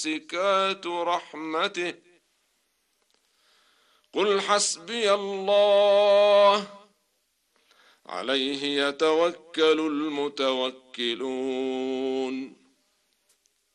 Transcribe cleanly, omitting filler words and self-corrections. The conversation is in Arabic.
ممسكات رحمته قل حسبي الله عليه يتوكل المتوكلون